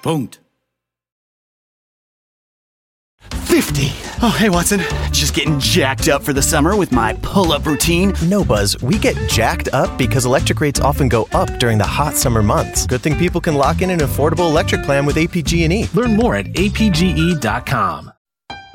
Punkt. 50. Oh, hey, Watson. Just getting jacked up for the summer with my pull-up routine. No, Buzz. We get jacked up because electric rates often go up during the hot summer months. Good thing people can lock in an affordable electric plan with APG&E. Learn more at apge.com.